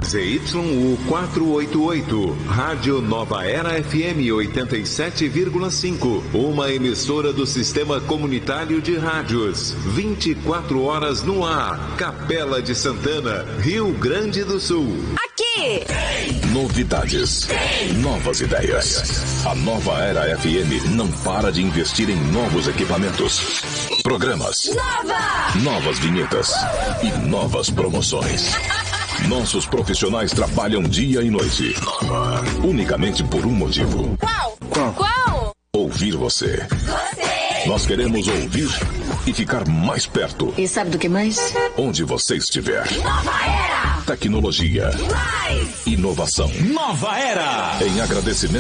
ZYU 488, Rádio Nova Era FM 87,5, uma emissora do Sistema Comunitário de Rádios, 24 horas no ar, Capela de Santana, Rio Grande do Sul. Aqui! Novidades, novas ideias. A Nova Era FM não para de investir em novos equipamentos, programas, novas vinhetas e novas promoções. Nossos profissionais trabalham dia e noite, unicamente por um motivo. Qual? Ouvir você. Nós queremos ouvir e ficar mais perto. E sabe do que mais? Onde você estiver. Nova Era! Tecnologia. Mais! Inovação. Nova Era! Em agradecimento